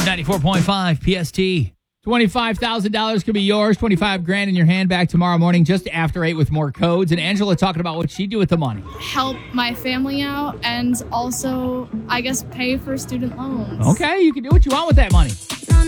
94.5 PST. $25,000 could be yours. $25,000 in your hand. Back tomorrow morning just after 8 with more codes. And Angela talking about what she'd do with the money. Help my family out and also, I guess, pay for student loans. Okay, you can do what you want with that money.